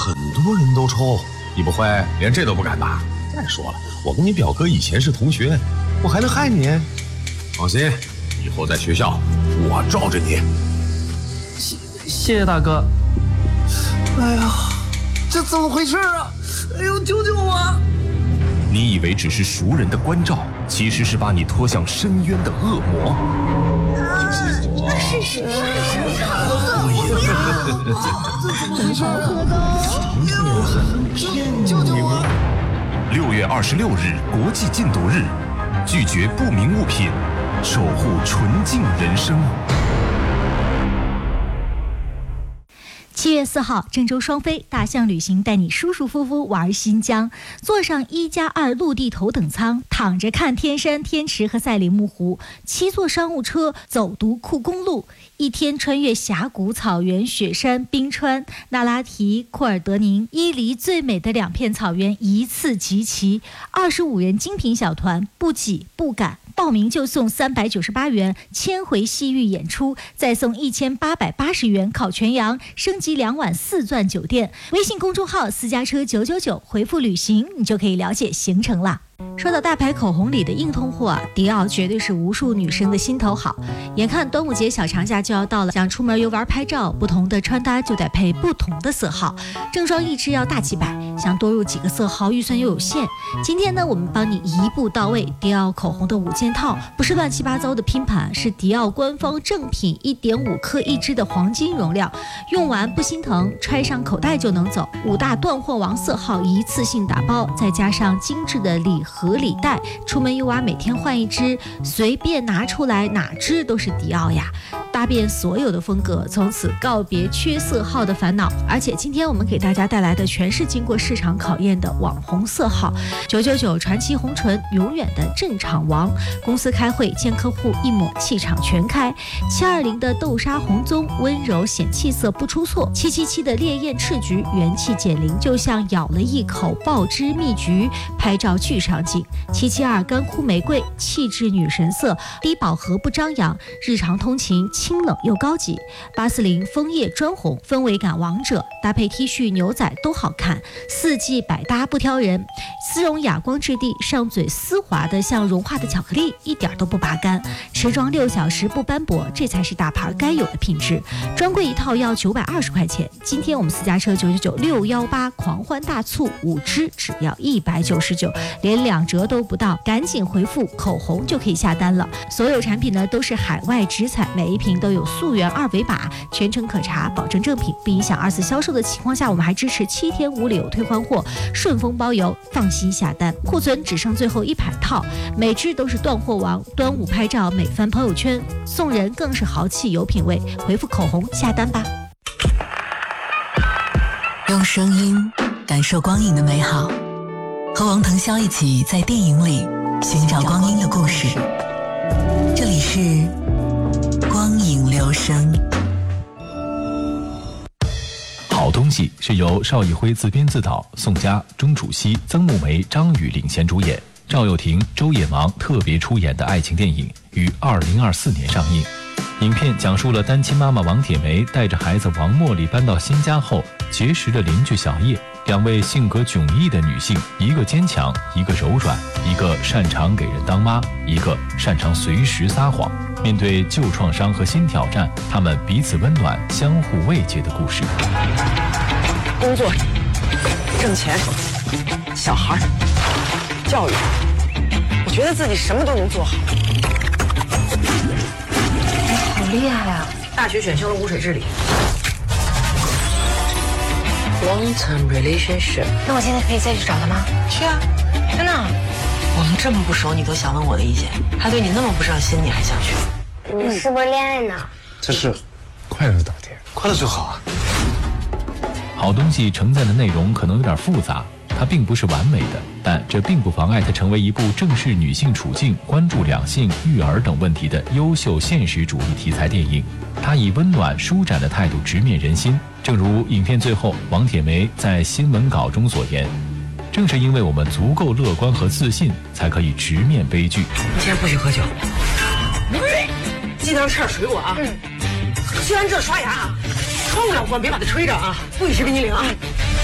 很多人都抽，你不会连这都不敢吧？再说了，我跟你表哥以前是同学，我还能害你？放心，以后在学校我罩着你。 谢谢大哥。 哎呀，这怎么回事啊？哎呦，救救我！ 你以为只是熟人的关照，其实是把你拖向深渊的恶魔。 是。 救救我 ！6月26日，国际禁毒日，拒绝不明物品，守护纯净人生。 7月4号，郑州双飞大象旅行带你舒舒服服玩新疆，坐上1+2陆地头等舱，躺着看天山、天池和赛里木湖，7座商务车走独库公路，一天穿越峡谷、草原、雪山、冰川、那拉提、库尔德宁、伊犁最美的2片草原一次集齐，25人精品小团，不挤不赶。报名就送398元千回戏剧演出，再送1880元烤全羊，升级2晚4钻酒店。微信公众号私家车999，回复旅行，你就可以了解行程了。说到大牌口红里的硬通货啊，迪奥绝对是无数女生的心头好。眼看端午节小长假就要到了，想出门游玩拍照，不同的穿搭就得配不同的色号。正装一支要大几百，想多入几个色号，预算又有限。今天呢，我们帮你一步到位，迪奥口红的5件套，不是乱七八糟的拼盘，是迪奥官方正品，1.5克一支的黄金容量，用完不心疼，揣上口袋就能走。5大断货王色号一次性打包，再加上精致的礼盒礼袋，出门游玩每天换一支，随便拿出来哪支都是迪奥呀，搭遍所有的风格，从此告别缺色号的烦恼。而且今天我们给大家带来的全是经过市场考验的网红色号，999传奇红唇永远的镇场王，公司开会见客户一抹气场全开，720的豆沙红棕温柔显气色不出错，777的烈焰赤橘元气减龄，就像咬了一口爆汁蜜橘，拍照巨上镜，772干枯玫瑰气质女神色，低饱和不张扬，日常通勤清冷又高级，840枫叶砖红氛围感王者，搭配 T 恤牛仔都好看，4季百搭不挑人，丝绒哑光质地，上嘴丝滑的像融化的巧克力，一点都不拔干，持妆6小时不斑驳，这才是大牌该有的品质。专柜一套要920块钱，今天我们私家车999-618狂欢大促，5支只要199，连2折都不到，赶紧回复口红就可以下单了。所有产品呢都是海外直采，每一瓶都有溯源2维码，全程可查，保证正品，不影响2次销售的情况下，我们还支持7天无理由退换货，顺丰包邮，放心下单。库存只剩最后100套，每支都是断货王，端午拍照美翻朋友圈，送人更是豪气有品味。回复口红下单吧。 用声音感受光影的美好，和王腾霄一起在电影里寻找光阴的故事。这里是光影留声。 好东西是由邵艺辉自编自导，宋佳、钟楚曦、曾木梅、张宇领衔主演，赵又廷、周野芒特别出演的爱情电影，于2024年上映。影片讲述了单亲妈妈王铁梅带着孩子王茉莉搬到新家后，结识了邻居小叶，2位性格迥异的女性，一个坚强，一个柔软，一个擅长给人当妈，一个擅长随时撒谎。面对旧创伤和新挑战，他们彼此温暖，相互慰藉的故事。 工作、挣钱、小孩、教育，我觉得自己什么都能做好。 好厉害啊！ 大学选修了污水治理。Long-term relationship。 那我现在可以再去找他吗？ 去啊，真的。我们这么不熟，你都想问我的意见，他对你那么不上心，你还想去？ 你是不是恋爱呢？ 这是快乐导电，快乐就好啊。 好东西承载的内容可能有点复杂，它并不是完美的，但这并不妨碍它成为一部正视女性处境、关注两性、育儿等问题的优秀现实主义题材电影。它以温暖舒展的态度直面人心，正如影片最后王铁梅在新闻稿中所言，正是因为我们足够乐观和自信，才可以直面悲剧。 你今天不许喝酒，记得吃点水果啊。吃完这刷牙啊，窗户要关，别把它吹着啊，不许吃冰激凌啊。